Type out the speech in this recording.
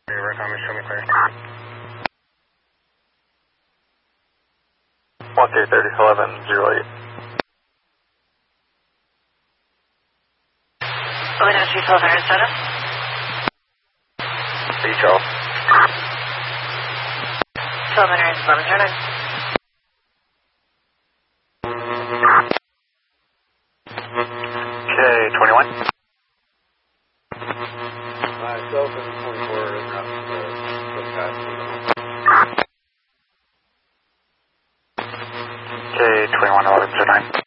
Show me clear. 1-2-30-11-08. Windows 312 status. B. Charles. 1211 K-21. 24 is not K-21-11-09.